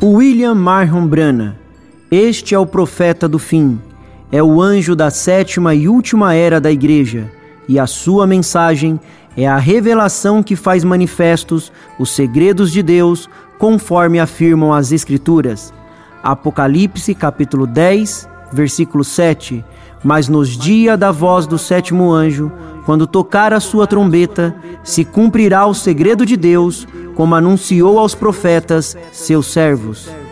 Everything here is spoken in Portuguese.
William Marion Branham. Este é o profeta do fim. É o anjo da sétima e última era da Igreja, e a sua mensagem é a revelação que faz manifestos os segredos de Deus, conforme afirmam as Escrituras. Apocalipse capítulo 10, versículo 7. Mas nos dias da voz do sétimo anjo, quando tocar a sua trombeta, se cumprirá o segredo de Deus, como anunciou aos profetas, seus servos.